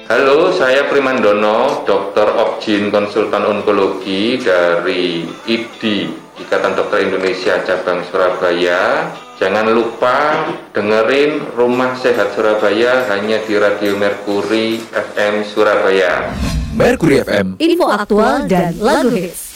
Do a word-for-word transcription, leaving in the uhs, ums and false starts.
Halo, saya Primandono, dokter Obgyn konsultan onkologi dari I D I, Ikatan Dokter Indonesia Cabang Surabaya. Jangan lupa dengerin Rumah Sehat Surabaya hanya di Radio Mercury F M Surabaya. Mercury F M, info aktual dan lagu hits.